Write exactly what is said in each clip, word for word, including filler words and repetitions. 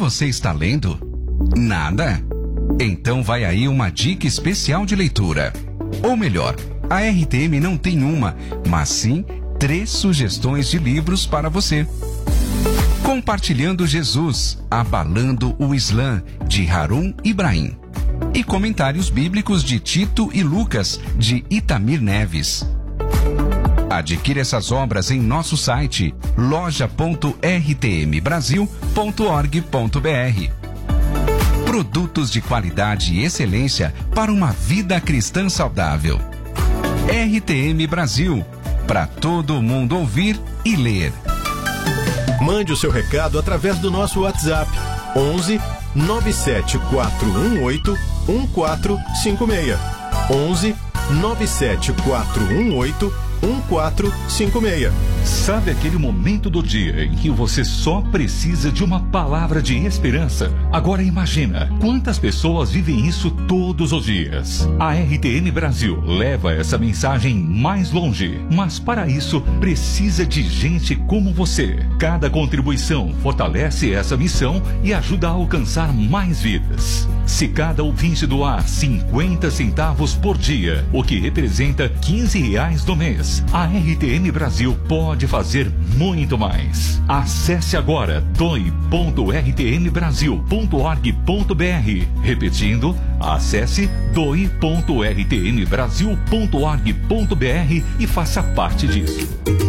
você está lendo? Nada? Então vai aí uma dica especial de leitura. Ou melhor, a R T M não tem uma, mas sim três sugestões de livros para você. Compartilhando Jesus, Abalando o Islã, de Harun Ibrahim. E Comentários Bíblicos de Tito e Lucas, de Itamir Neves. Adquira essas obras em nosso site loja ponto r t m brasil ponto org ponto b r. Produtos de qualidade e excelência para uma vida cristã saudável. R T M Brasil, para todo mundo ouvir e ler. Mande o seu recado através do nosso WhatsApp onze nove sete quatro um oito um quatro cinco seis. onze nove sete quatro um oito um quatro cinco seis. Sabe aquele momento do dia em que você só precisa de uma palavra de esperança? Agora imagina quantas pessoas vivem isso todos os dias. A R T M Brasil leva essa mensagem mais longe, mas para isso precisa de gente como você. Cada contribuição fortalece essa missão e ajuda a alcançar mais vidas. Se cada ouvinte doar cinquenta centavos por dia, o que representa quinze reais no mês, a R T M Brasil pode fazer muito mais. Acesse agora doe ponto r t m brasil ponto org ponto b r. Repetindo, acesse doe ponto r t m brasil ponto org ponto b r e faça parte disso.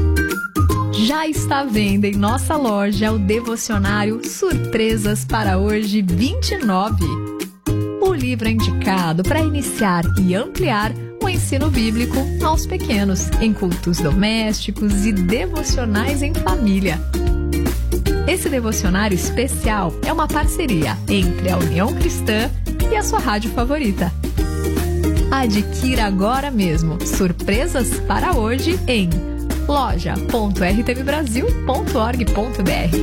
Já está à venda em nossa loja o devocionário Surpresas para Hoje vinte e nove. O livro é indicado para iniciar e ampliar o ensino bíblico aos pequenos, em cultos domésticos e devocionais em família. Esse devocionário especial é uma parceria entre a União Cristã e a sua rádio favorita. Adquira agora mesmo Surpresas para Hoje em loja ponto r t m brasil ponto org ponto b r.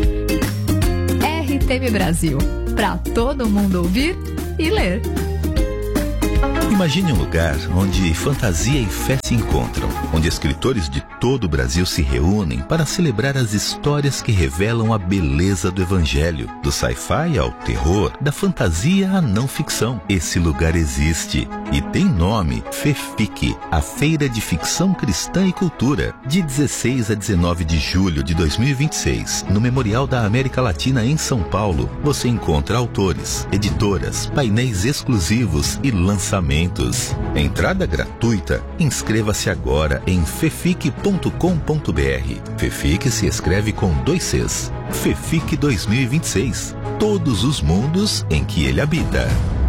R T M Brasil, para todo mundo ouvir e ler. Imagine um lugar onde fantasia e fé se encontram, onde escritores de todo o Brasil se reúnem para celebrar as histórias que revelam a beleza do Evangelho, do sci-fi ao terror, da fantasia à não ficção. Esse lugar existe e tem nome: FEFIC, a Feira de Ficção Cristã e Cultura, de dezesseis a dezenove de julho de dois mil e vinte e seis, no Memorial da América Latina em São Paulo. Você encontra autores, editoras, painéis exclusivos e lançamentos. Entrada gratuita. Inscreva-se agora em fefic ponto com ponto b r. FEFIC se escreve com dois Cs. FEFIC dois mil e vinte e seis. Todos os mundos em que ele habita.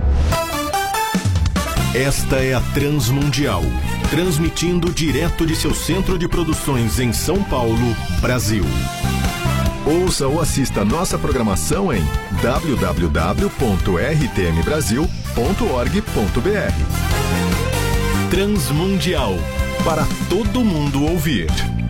Esta é a Transmundial, transmitindo direto de seu centro de produções em São Paulo, Brasil. Ouça ou assista nossa programação em w w w ponto r t m brasil ponto org ponto b r. Transmundial, para todo mundo ouvir.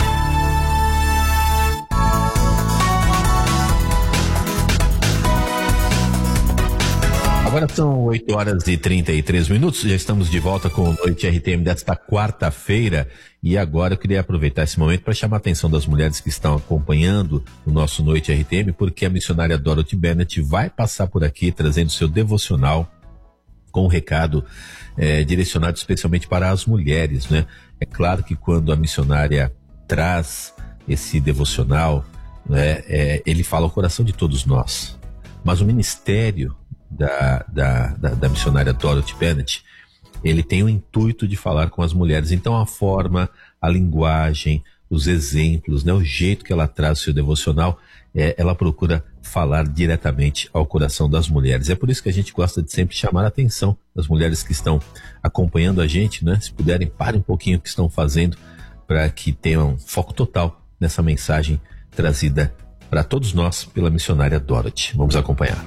Agora são oito horas e trinta e três minutos, já estamos de volta com o Noite R T M desta quarta-feira, e agora eu queria aproveitar esse momento para chamar a atenção das mulheres que estão acompanhando o nosso Noite R T M, porque a missionária Dorothy Bennett vai passar por aqui trazendo seu devocional com um recado é, direcionado especialmente para as mulheres, né? É claro que quando a missionária traz esse devocional, né, é, ele fala ao coração de todos nós, mas o ministério Da, da, da, da missionária Dorothy Bennett, ele tem o intuito de falar com as mulheres. Então a forma, a linguagem, os exemplos, né, o jeito que ela traz o seu devocional, é, ela procura falar diretamente ao coração das mulheres. É por isso que a gente gosta de sempre chamar a atenção das mulheres que estão acompanhando a gente, né? Se puderem, parem um pouquinho o que estão fazendo para que tenham foco total nessa mensagem trazida para todos nós pela missionária Dorothy. Vamos acompanhar.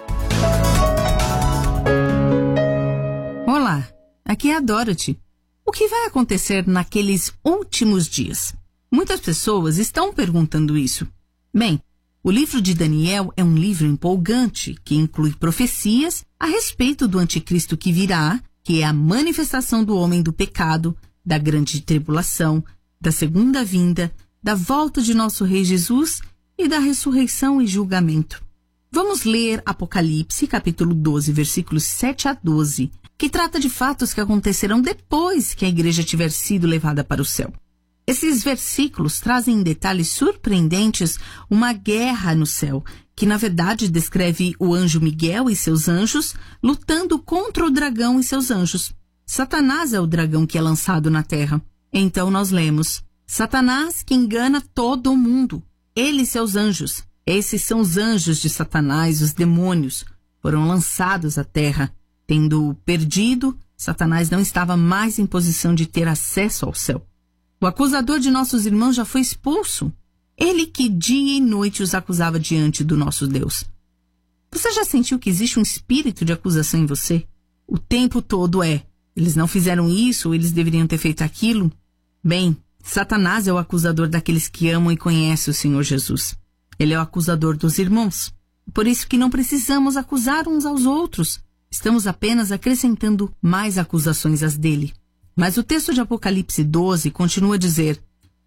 Olá, aqui é a Dorothy. O que vai acontecer naqueles últimos dias? Muitas pessoas estão perguntando isso. Bem, o livro de Daniel é um livro empolgante que inclui profecias a respeito do anticristo que virá, que é a manifestação do homem do pecado, da grande tribulação, da segunda vinda, da volta de nosso Rei Jesus e da ressurreição e julgamento. Vamos ler Apocalipse, capítulo doze, versículos sete a doze, que trata de fatos que acontecerão depois que a igreja tiver sido levada para o céu. Esses versículos trazem em detalhes surpreendentes uma guerra no céu, que na verdade descreve o anjo Miguel e seus anjos lutando contra o dragão e seus anjos. Satanás é o dragão que é lançado na terra. Então nós lemos: Satanás que engana todo o mundo, ele e seus anjos. Esses são os anjos de Satanás, os demônios, foram lançados à terra. Tendo perdido, Satanás não estava mais em posição de ter acesso ao céu. O acusador de nossos irmãos já foi expulso. Ele que dia e noite os acusava diante do nosso Deus. Você já sentiu que existe um espírito de acusação em você? O tempo todo é: eles não fizeram isso, ou eles deveriam ter feito aquilo? Bem, Satanás é o acusador daqueles que amam e conhecem o Senhor Jesus. Ele é o acusador dos irmãos. Por isso que não precisamos acusar uns aos outros. Estamos apenas acrescentando mais acusações às dele. Mas o texto de Apocalipse doze continua a dizer: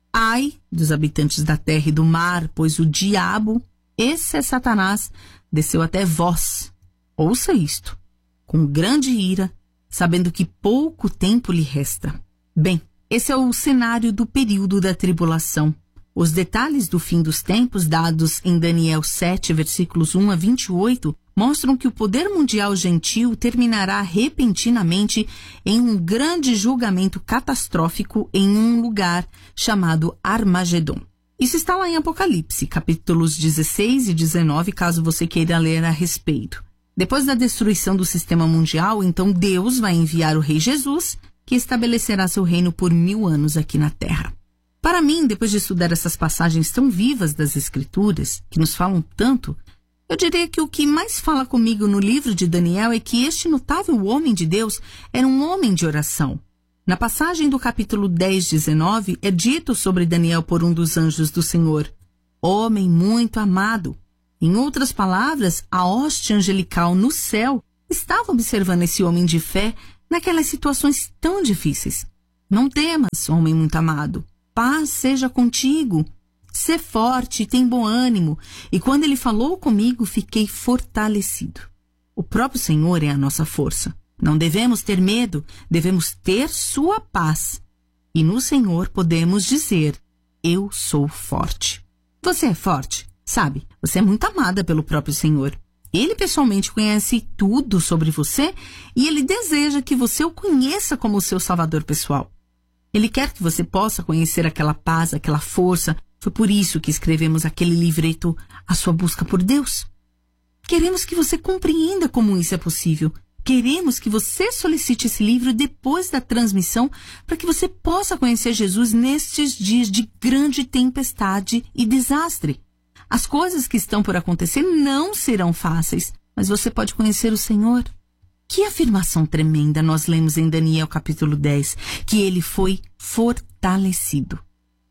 ai dos habitantes da terra e do mar, pois o diabo, esse é Satanás, desceu até vós. Ouça isto, com grande ira, sabendo que pouco tempo lhe resta. Bem, esse é o cenário do período da tribulação. Os detalhes do fim dos tempos, dados em Daniel sete, versículos um a vinte e oito, mostram que o poder mundial gentil terminará repentinamente em um grande julgamento catastrófico em um lugar chamado Armagedon. Isso está lá em Apocalipse, capítulos dezesseis e dezenove, caso você queira ler a respeito. Depois da destruição do sistema mundial, então Deus vai enviar o Rei Jesus, que estabelecerá seu reino por mil anos aqui na Terra. Para mim, depois de estudar essas passagens tão vivas das Escrituras, que nos falam tanto, eu diria que o que mais fala comigo no livro de Daniel é que este notável homem de Deus era um homem de oração. Na passagem do capítulo dez, dezenove, é dito sobre Daniel por um dos anjos do Senhor: homem muito amado. Em outras palavras, a hoste angelical no céu estava observando esse homem de fé naquelas situações tão difíceis. Não temas, homem muito amado. Paz seja contigo. Sê forte e tem bom ânimo. E quando ele falou comigo, fiquei fortalecido. O próprio Senhor é a nossa força. Não devemos ter medo, devemos ter sua paz. E no Senhor podemos dizer: eu sou forte. Você é forte, sabe? Você é muito amada pelo próprio Senhor. Ele pessoalmente conhece tudo sobre você e ele deseja que você o conheça como seu salvador pessoal. Ele quer que você possa conhecer aquela paz, aquela força. Foi por isso que escrevemos aquele livreto, A Sua Busca por Deus. Queremos que você compreenda como isso é possível. Queremos que você solicite esse livro depois da transmissão para que você possa conhecer Jesus nestes dias de grande tempestade e desastre. As coisas que estão por acontecer não serão fáceis, mas você pode conhecer o Senhor. Que afirmação tremenda nós lemos em Daniel capítulo dez, que ele foi fortalecido.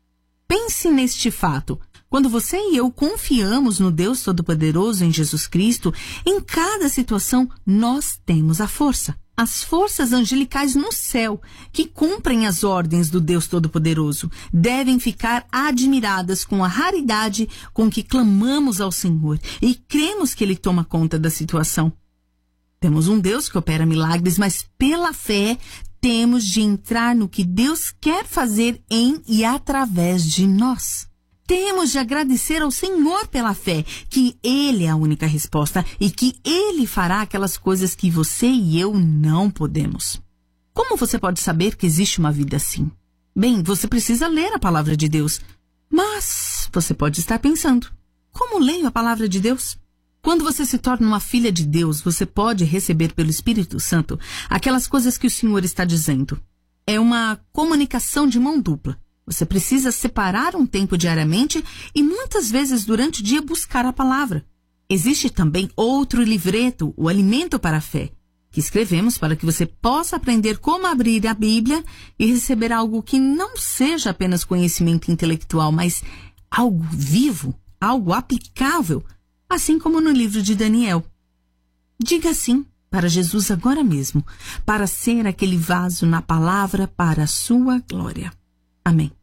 Pense neste fato. Quando você e eu confiamos no Deus Todo-Poderoso, em Jesus Cristo, em cada situação nós temos a força. As forças angelicais no céu, que cumprem as ordens do Deus Todo-Poderoso, devem ficar admiradas com a raridade com que clamamos ao Senhor e cremos que Ele toma conta da situação. Temos um Deus que opera milagres, mas pela fé temos de entrar no que Deus quer fazer em e através de nós. Temos de agradecer ao Senhor pela fé, que Ele é a única resposta e que Ele fará aquelas coisas que você e eu não podemos. Como você pode saber que existe uma vida assim? Bem, você precisa ler a palavra de Deus. Mas você pode estar pensando: como leio a palavra de Deus? Quando você se torna uma filha de Deus, você pode receber pelo Espírito Santo aquelas coisas que o Senhor está dizendo. É uma comunicação de mão dupla. Você precisa separar um tempo diariamente e muitas vezes durante o dia buscar a palavra. Existe também outro livreto, o Alimento para a Fé, que escrevemos para que você possa aprender como abrir a Bíblia e receber algo que não seja apenas conhecimento intelectual, mas algo vivo, algo aplicável, assim como no livro de Daniel. Diga sim para Jesus agora mesmo, para ser aquele vaso na palavra para a sua glória. Amém.